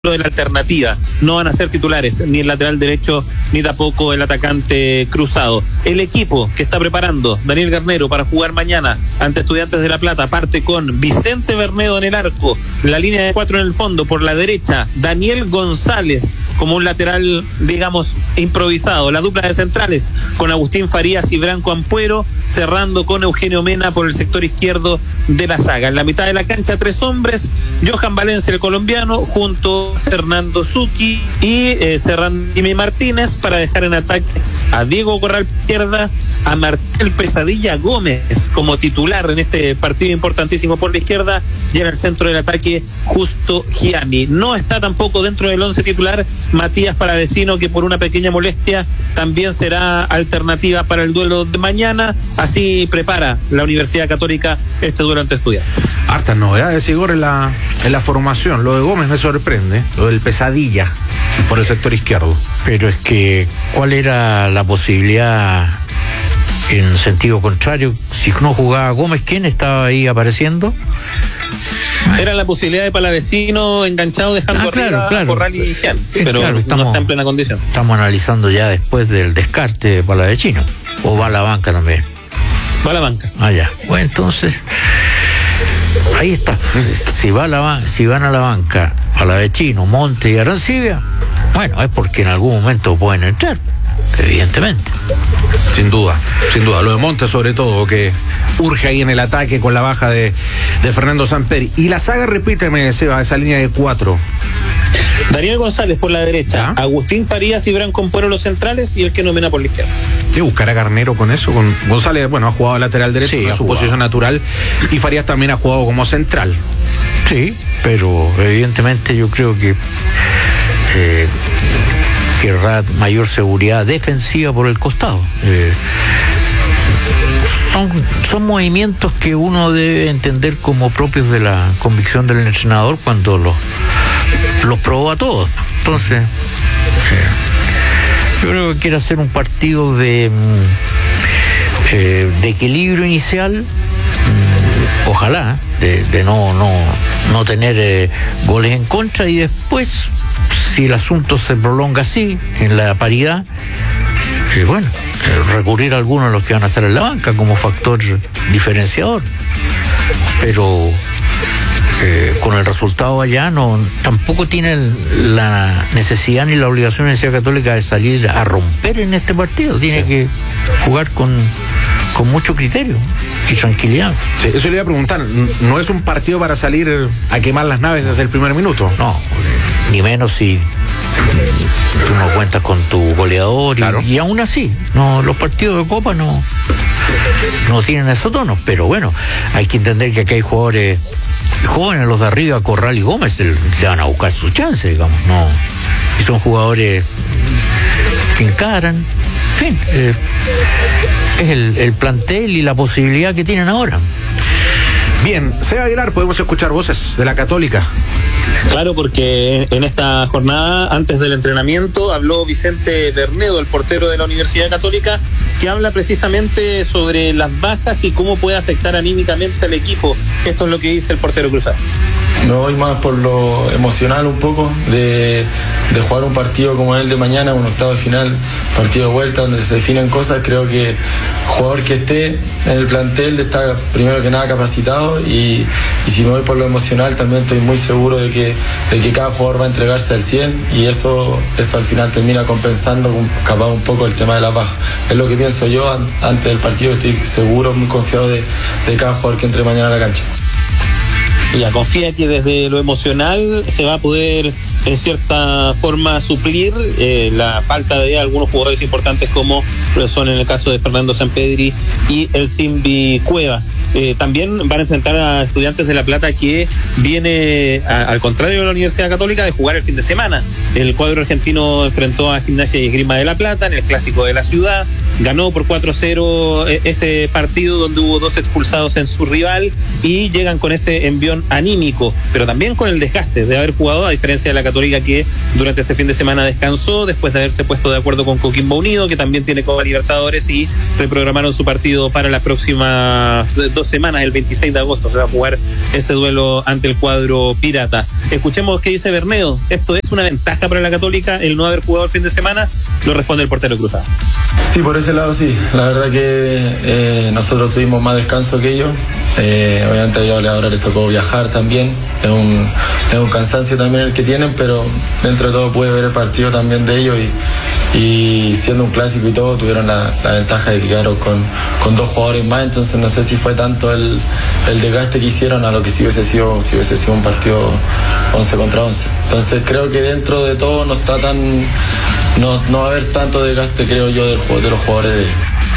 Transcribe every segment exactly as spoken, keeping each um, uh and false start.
de la alternativa. No van a ser titulares ni el lateral derecho ni tampoco el atacante cruzado. El equipo que está preparando Daniel Garnero para jugar mañana ante Estudiantes de La Plata parte con Vicente Bernedo en el arco, la línea de cuatro en el fondo, por la derecha Daniel González como un lateral, digamos, improvisado, la dupla de centrales con Agustín Farías y Branco Ampuero, cerrando con Eugenio Mena por el sector izquierdo de la saga. En la mitad de la cancha tres hombres, Johan Valencia el colombiano junto a Fernando Zucchi y eh, cerrando Jimmy Martínez para dejar en ataque a Diego Corral izquierda, a Martín Pesadilla Gómez como titular en este partido importantísimo por la izquierda, y en el centro del ataque Justo Gianni. No está tampoco dentro del once titular Matías Palavecino, que por una pequeña molestia también será alternativa para el duelo de mañana. Así prepara la Universidad Católica este duelo ante Estudiantes. Hartas novedades, Igor, en la, en la formación. Lo de Gómez me sorprende, lo del Pesadilla por el sector izquierdo. Pero es que, ¿cuál era la posibilidad en sentido contrario? Si no jugaba Gómez, ¿quién estaba ahí apareciendo? Era la posibilidad de Palavecino enganchado dejando ah, claro, arriba claro. a Corral y Gian, pero claro, estamos, no está en plena condición. Estamos analizando ya después del descarte de Palavecino. ¿O va a la banca también? Va a la banca. Ah, ya. Bueno, entonces, ahí está. Si, va a la, si van a la banca Palavecino, Monte y Arancibia, bueno, es porque en algún momento pueden entrar, evidentemente. Sin duda, sin duda. Lo de Monte sobre todo, que urge ahí en el ataque con la baja de, de Fernando Samperi. Y la saga, repíteme, Seba, esa línea de cuatro. Daniel González por la derecha, ¿Ya? Agustín Farías y Branco Ampuero los centrales y el que nomina por la izquierda. ¿Qué buscará Garnero con eso? Con González, bueno, ha jugado lateral derecho, sí, en su jugado. posición natural, y Farías también ha jugado como central. Sí, pero evidentemente yo creo que eh, querrá mayor seguridad defensiva por el costado. Eh, son, son movimientos que uno debe entender como propios de la convicción del entrenador cuando los, los probó a todos. Entonces, eh, yo creo que quiere hacer un partido de, eh, de equilibrio inicial, ojalá, de, de no, no, no tener eh, goles en contra, y después, si el asunto se prolonga así, en la paridad, eh, bueno, eh, recurrir a algunos de los que van a estar en la banca como factor diferenciador. Pero eh, con el resultado allá no, tampoco tiene la necesidad ni la obligación de la Universidad Católica de salir a romper en este partido. Tiene sí. que jugar con, con mucho criterio y tranquilidad. Sí, eso le iba a preguntar, ¿no es un partido para salir a quemar las naves desde el primer minuto? No, ni menos si tú no cuentas con tu goleador, claro. y, y aún así, no, los partidos de Copa no, no tienen esos tonos, pero bueno, hay que entender que aquí hay jugadores jóvenes, los de arriba, Corral y Gómez, se, se van a buscar sus chances, digamos, no, y son jugadores que encaran, en fin, eh, es el, el plantel y la posibilidad que tienen ahora. Bien, Seba Aguilar, podemos escuchar voces de la Católica. Claro, porque en esta jornada, antes del entrenamiento, habló Vicente Bernedo, el portero de la Universidad Católica, que habla precisamente sobre las bajas y cómo puede afectar anímicamente al equipo. Esto es lo que dice el portero cruzado. Me voy más por lo emocional un poco, de, de jugar un partido como el de mañana, un octavo de final, partido de vuelta, donde se definen cosas. Creo que el jugador que esté en el plantel está primero que nada capacitado, y, y si me voy por lo emocional, también estoy muy seguro de que, de que cada jugador va a entregarse al cien, y eso, eso al final termina compensando capaz un poco el tema de la baja. Es lo que pienso yo antes del partido. Estoy seguro, muy confiado de, de cada jugador que entre mañana a la cancha. Ya, confía que desde lo emocional se va a poder en cierta forma suplir eh, la falta de algunos jugadores importantes, como lo son en el caso de Fernando Sampedri y el Simbi Cuevas. Eh, también van a enfrentar a Estudiantes de La Plata, que viene, a, al contrario de la Universidad Católica, de jugar el fin de semana. El cuadro argentino enfrentó a Gimnasia y Esgrima de La Plata en el Clásico de la Ciudad, ganó por cuatro cero ese partido donde hubo dos expulsados en su rival, y llegan con ese envión envión anímico, pero también con el desgaste de haber jugado, a diferencia de la Católica que durante este fin de semana descansó después de haberse puesto de acuerdo con Coquimbo Unido, que también tiene Copa Libertadores, y reprogramaron su partido para las próximas dos semanas. El veintiséis de agosto se va a jugar ese duelo ante el cuadro pirata. Escuchemos qué dice Bernedo. ¿Esto es una ventaja para la Católica el no haber jugado el fin de semana? Lo responde el portero Cruzado. Sí, por ese lado sí. La verdad que eh, nosotros tuvimos más descanso que ellos. Eh, obviamente a ellos ahora les tocó viajar también. Es un, es un cansancio también el que tienen, pero dentro de todo pude ver el partido también de ellos y, y siendo un clásico y todo, tuvieron la, la ventaja de que quedaron con, con dos jugadores más, entonces no sé si fue tanto el, el desgaste que hicieron a lo que si hubiese sido, si hubiese sido un partido once contra once. Entonces creo que dentro de todo no está tan, no, no va a haber tanto desgaste, creo yo, del, de los jugadores de ellos.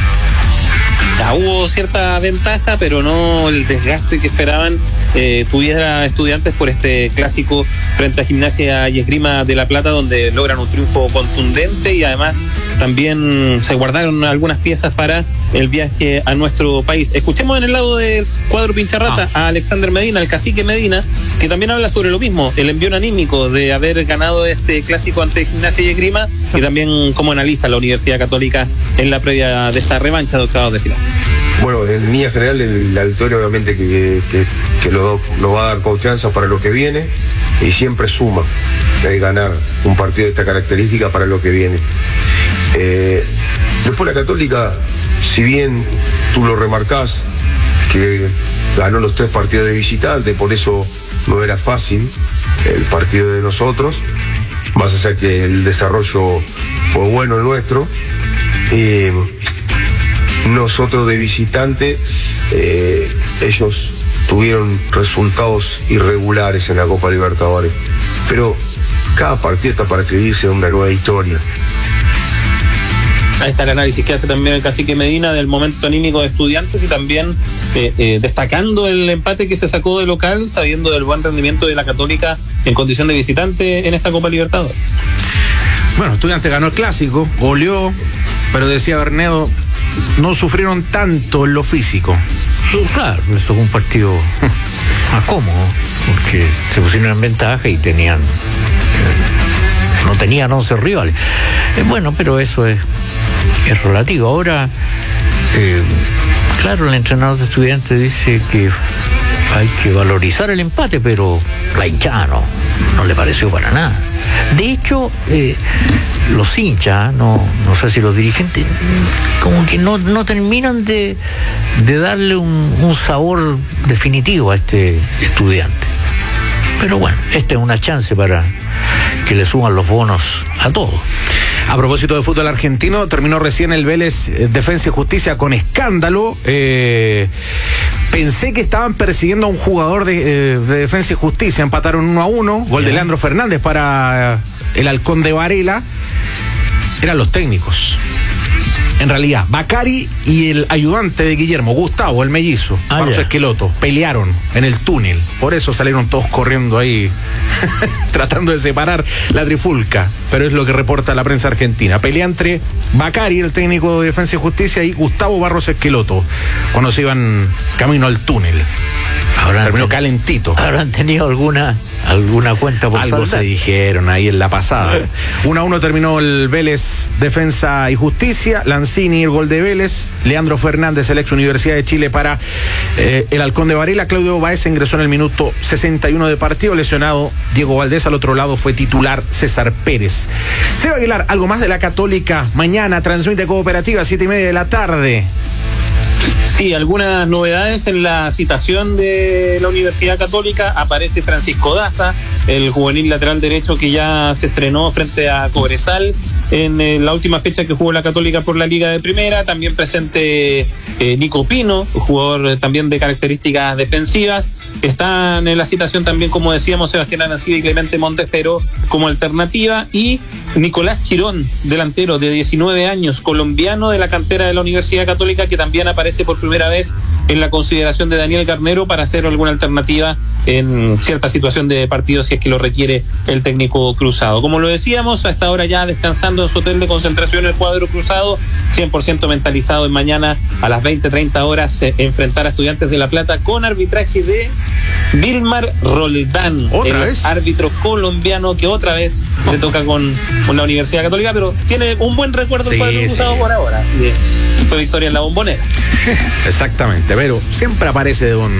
Ya hubo cierta ventaja, pero no el desgaste que esperaban eh, tuviera Estudiantes por este clásico frente a Gimnasia y Esgrima de La Plata, donde logran un triunfo contundente y además también se guardaron algunas piezas para el viaje a nuestro país. Escuchemos en el lado del cuadro Pincharrata ah. a Alexander Medina, el cacique Medina, que también habla sobre lo mismo, el envío anímico de haber ganado este clásico ante Gimnasia y Esgrima, y también cómo analiza la Universidad Católica en la previa de esta revancha de octavos de final. Bueno, en línea general el auditorio obviamente que, que, que lo, lo va a dar confianza para lo que viene y siempre suma de ganar un partido de esta característica para lo que viene. Eh, después la Católica, si bien tú lo remarcás, que ganó los tres partidos de visitante, por eso no era fácil el partido de nosotros, más allá que el desarrollo fue bueno el nuestro. Eh, Nosotros de visitante, eh, ellos tuvieron resultados irregulares en la Copa Libertadores, pero cada partido está para escribirse una nueva historia. Ahí está el análisis que hace también el cacique Medina del momento anímico de Estudiantes y también eh, eh, destacando el empate que se sacó de local, sabiendo del buen rendimiento de la Católica en condición de visitante en esta Copa Libertadores. Bueno, Estudiantes ganó el clásico, goleó, pero decía Bernedo, no sufrieron tanto en lo físico. Claro, esto fue un partido más cómodo, porque se pusieron en ventaja y tenían, eh, no tenían once rivales. Eh, bueno, pero eso es, es relativo. Ahora, eh, claro, el entrenador de Estudiantes dice que hay que valorizar el empate, pero la hinchada no, no le pareció para nada. De hecho, eh, los hinchas, no, no sé si los dirigentes, como que no, no terminan de, de darle un, un sabor definitivo a este Estudiante. Pero bueno, esta es una chance para que le suban los bonos a todos. A propósito de fútbol argentino, terminó recién el Vélez eh, Defensa y Justicia con escándalo. Eh, pensé que estaban persiguiendo a un jugador de, eh, de Defensa y Justicia. Empataron uno a uno. Gol de Leandro Fernández para el Halcón de Varela. Eran los técnicos. En realidad, Bacari y el ayudante de Guillermo, Gustavo, el mellizo, ah, Barros Esqueloto, pelearon en el túnel. Por eso salieron todos corriendo ahí, tratando de separar la trifulca. Pero es lo que reporta la prensa argentina. Pelea entre Bacari, el técnico de Defensa y Justicia, y Gustavo Barros Esqueloto, cuando se iban camino al túnel. Habrán Terminó ten... calentito. ¿Habrán tenido alguna alguna cuenta por Algo saltar? se dijeron ahí en la pasada. uno a uno terminó el Vélez Defensa y Justicia. Lanzini, el gol de Vélez. Leandro Fernández, el ex Universidad de Chile para eh, el Halcón de Varela. Claudio Baez ingresó en el minuto sesenta y uno de partido. Lesionado Diego Valdés. Al otro lado fue titular César Pérez. Seba Aguilar, algo más de la Católica. Mañana transmite Cooperativa, siete y media de la tarde. Sí, algunas novedades en la citación de la Universidad Católica. Aparece Francisco Daza, el juvenil lateral derecho que ya se estrenó frente a Cobresal en eh, la última fecha que jugó la Católica por la Liga de Primera. También presente eh, Nico Pino, jugador eh, también de características defensivas. Están en la citación también, como decíamos, Sebastián Anancida y Clemente Montes, pero como alternativa. Y Nicolás Girón, delantero de diecinueve años, colombiano de la cantera de la Universidad Católica, que también aparece por primera vez en la consideración de Daniel Garnero para hacer alguna alternativa en cierta situación de partido si es que lo requiere el técnico cruzado. Como lo decíamos, a esta hora ya descansando en su hotel de concentración el cuadro cruzado, cien por ciento mentalizado en mañana a las veinte treinta horas eh, enfrentar a Estudiantes de La Plata con arbitraje de Vilmar Roldán, ¿Otra el vez? árbitro colombiano que otra vez le toca con, con la Universidad Católica, pero tiene un buen recuerdo Sí, el cuadro cruzado sí. por ahora. Fue victoria en la Bombonera. Exactamente, pero siempre aparece don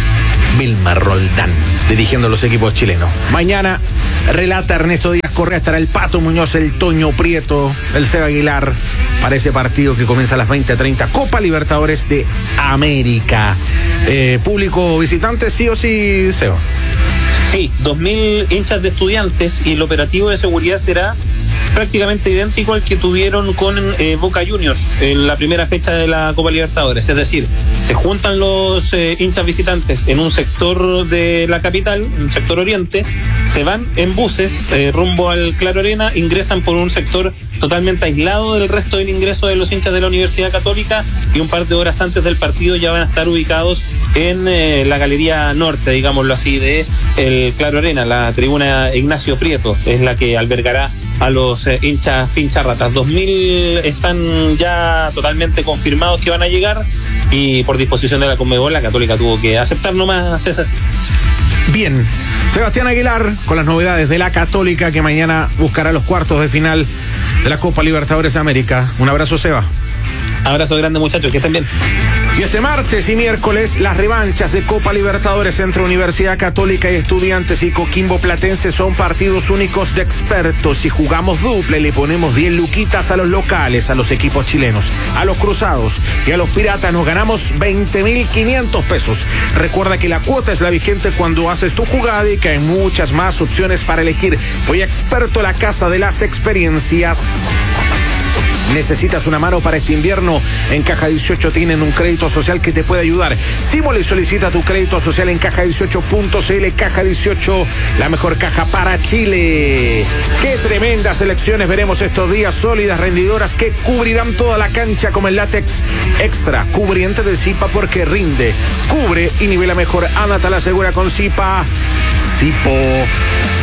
Vilmar Roldán dirigiendo los equipos chilenos. Mañana relata Ernesto Díaz Correa, estará el Pato Muñoz, el Toño Prieto, el Seba Aguilar para ese partido que comienza a las veinte treinta, Copa Libertadores de América. Eh, público visitante, sí o sí, Seba. Sí, dos mil hinchas de Estudiantes y el operativo de seguridad será prácticamente idéntico al que tuvieron con eh, Boca Juniors en la primera fecha de la Copa Libertadores. Es decir, se juntan los eh, hinchas visitantes en un sector de la capital, en un sector oriente, se van en buses eh, rumbo al Claro Arena, ingresan por un sector totalmente aislado del resto del ingreso de los hinchas de la Universidad Católica y un par de horas antes del partido ya van a estar ubicados en eh, la galería norte, digámoslo así, de el Claro Arena. La tribuna Ignacio Prieto es la que albergará a los eh, hinchas pincharratas. dos mil están ya totalmente confirmados que van a llegar y por disposición de la Conmebol la Católica tuvo que aceptar nomás, es así. Bien, Sebastián Aguilar con las novedades de la Católica que mañana buscará los cuartos de final de la Copa Libertadores de América. Un abrazo, Seba. Abrazo grande, muchachos, que estén bien. Y este martes y miércoles las revanchas de Copa Libertadores entre Universidad Católica y Estudiantes y Coquimbo Platense son partidos únicos de expertos. Si jugamos dupla y le ponemos diez luquitas a los locales, a los equipos chilenos, a los cruzados y a los piratas, nos ganamos veinte mil quinientos pesos. Recuerda que la cuota es la vigente cuando haces tu jugada y que hay muchas más opciones para elegir. Voy a Experto, la casa de las experiencias. ¿Necesitas una mano para este invierno? En Caja dieciocho tienen un crédito social que te puede ayudar. Símbola y solicita tu crédito social en caja dieciocho punto c l. Caja dieciocho, la mejor caja para Chile. Qué tremendas elecciones veremos estos días, sólidas, rendidoras, que cubrirán toda la cancha como el látex extra, cubriente de Zipa porque rinde, cubre y nivela mejor. Anda, te la asegura con Zipa. Zipo.